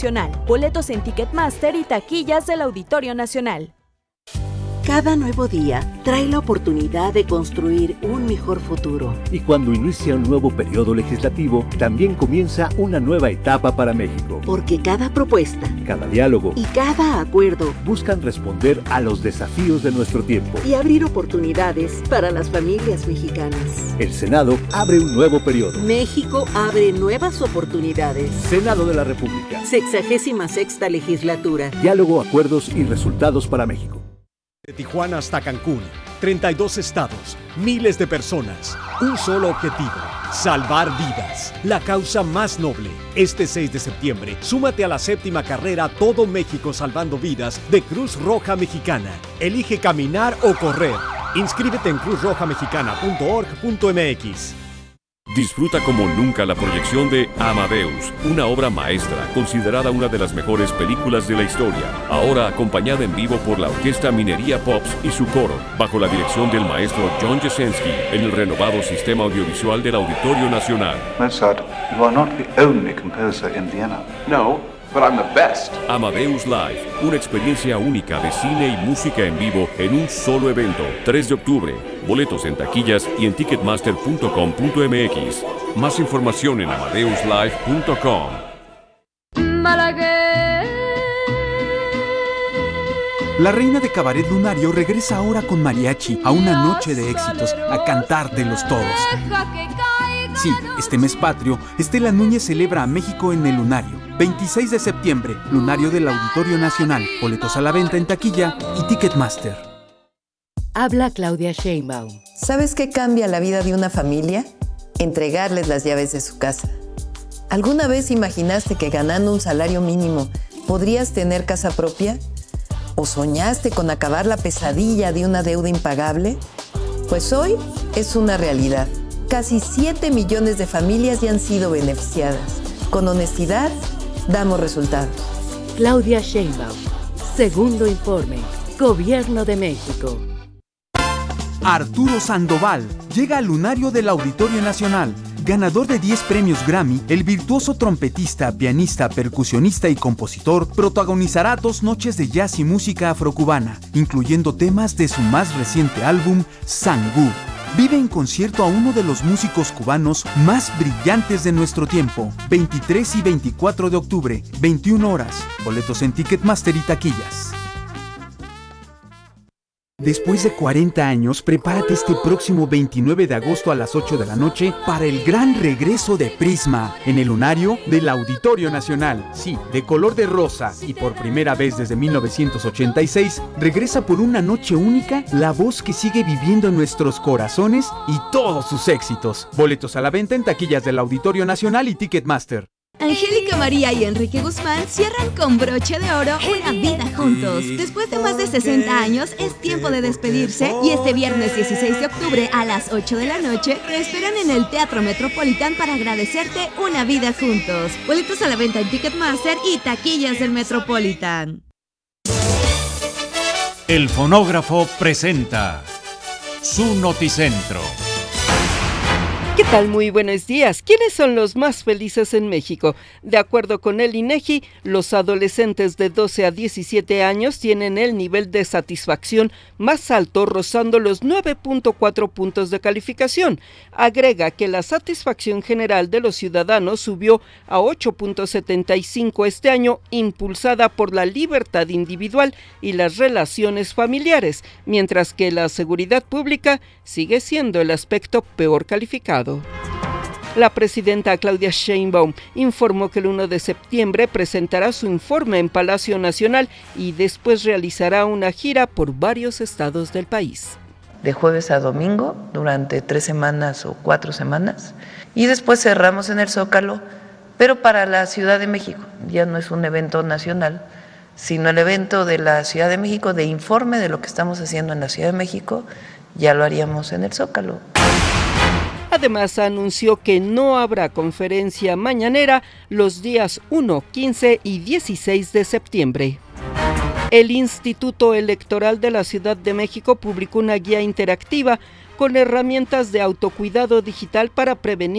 Nacional. Boletos en Ticketmaster y taquillas del Auditorio Nacional. Cada nuevo día trae la oportunidad de construir un mejor futuro. Y cuando inicia un nuevo periodo legislativo, también comienza una nueva etapa para México. Porque cada propuesta, cada diálogo y cada acuerdo buscan responder a los desafíos de nuestro tiempo y abrir oportunidades para las familias mexicanas. El Senado abre un nuevo periodo. México abre nuevas oportunidades. Senado de la República. 66ª legislatura. Diálogo, acuerdos y resultados para México. De Tijuana hasta Cancún, 32 estados, miles de personas, un solo objetivo, salvar vidas, la causa más noble. Este 6 de septiembre, súmate a la 7ª carrera Todo México Salvando Vidas de Cruz Roja Mexicana. Elige caminar o correr. Inscríbete en cruzrojamexicana.org.mx. Disfruta como nunca la proyección de Amadeus, una obra maestra, considerada una de las mejores películas de la historia. Ahora acompañada en vivo por la Orquesta Minería Pops y su coro, bajo la dirección del maestro John Jasenski, en el renovado sistema audiovisual del Auditorio Nacional. Mozart, you are not the only composer in Vienna. No, but I'm the best. Amadeus Live, una experiencia única de cine y música en vivo en un solo evento. 3 de octubre. Boletos en taquillas y en ticketmaster.com.mx. Más información en amadeuslive.com. La reina de Cabaret Lunario regresa ahora con mariachi a una noche de éxitos, a cantártelos todos. Sí, este mes patrio, Estela Núñez celebra a México en el Lunario. 26 de septiembre, Lunario del Auditorio Nacional. Boletos a la venta en taquilla y Ticketmaster. Habla Claudia Sheinbaum. ¿Sabes qué cambia la vida de una familia? Entregarles las llaves de su casa. ¿Alguna vez imaginaste que ganando un salario mínimo podrías tener casa propia? ¿O soñaste con acabar la pesadilla de una deuda impagable? Pues hoy es una realidad. Casi 7 millones de familias ya han sido beneficiadas. Con honestidad, damos resultados. Claudia Sheinbaum. Segundo informe. Gobierno de México. Arturo Sandoval llega al Lunario del Auditorio Nacional. Ganador de 10 premios Grammy, el virtuoso trompetista, pianista, percusionista y compositor protagonizará 2 noches de jazz y música afrocubana, incluyendo temas de su más reciente álbum, Sangú. Vive en concierto a uno de los músicos cubanos más brillantes de nuestro tiempo. 23 y 24 de octubre, 21 horas. Boletos en Ticketmaster y taquillas. Después de 40 años, prepárate este próximo 29 de agosto a las 8 de la noche para el gran regreso de Prisma en el Lunario del Auditorio Nacional. Sí, de color de rosa y por primera vez desde 1986, regresa por una noche única la voz que sigue viviendo en nuestros corazones y todos sus éxitos. Boletos a la venta en taquillas del Auditorio Nacional y Ticketmaster. Angélica María y Enrique Guzmán cierran con broche de oro una vida juntos. Después de más de 60 años, es tiempo de despedirse y este viernes 16 de octubre a las 8 de la noche te esperan en el Teatro Metropolitan para agradecerte una vida juntos. Boletos a la venta en Ticketmaster y taquillas del Metropolitan. El Fonógrafo presenta su Noticentro. ¿Qué tal? Muy buenos días. ¿Quiénes son los más felices en México? De acuerdo con el INEGI, los adolescentes de 12 a 17 años tienen el nivel de satisfacción más alto, rozando los 9.4 puntos de calificación. Agrega que la satisfacción general de los ciudadanos subió a 8.75 este año, impulsada por la libertad individual y las relaciones familiares, mientras que la seguridad pública sigue siendo el aspecto peor calificado. La presidenta Claudia Sheinbaum informó que el 1 de septiembre presentará su informe en Palacio Nacional y después realizará una gira por varios estados del país. De jueves a domingo, durante 3 semanas o 4 semanas, y después cerramos en el Zócalo, pero para la Ciudad de México. Ya no es un evento nacional, sino el evento de la Ciudad de México, de informe de lo que estamos haciendo en la Ciudad de México, ya lo haríamos en el Zócalo. Además, anunció que no habrá conferencia mañanera los días 1, 15 y 16 de septiembre. El Instituto Electoral de la Ciudad de México publicó una guía interactiva con herramientas de autocuidado digital para prevenir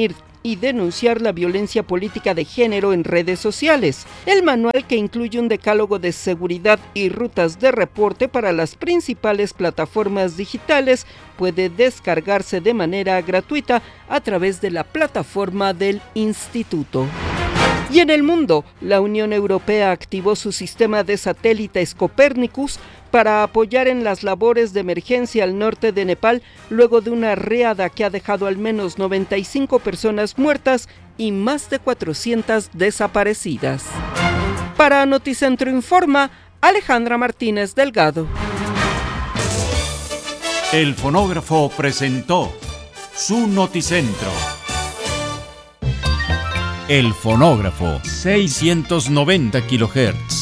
y denunciar la violencia política de género en redes sociales. El manual, que incluye un decálogo de seguridad y rutas de reporte para las principales plataformas digitales, puede descargarse de manera gratuita a través de la plataforma del instituto. Y en el mundo, la Unión Europea activó su sistema de satélites Copernicus para apoyar en las labores de emergencia al norte de Nepal luego de una riada que ha dejado al menos 95 personas muertas y más de 400 desaparecidas. Para Noticentro Informa, Alejandra Martínez Delgado. El fonógrafo presentó su Noticentro. El fonógrafo, 690 kHz.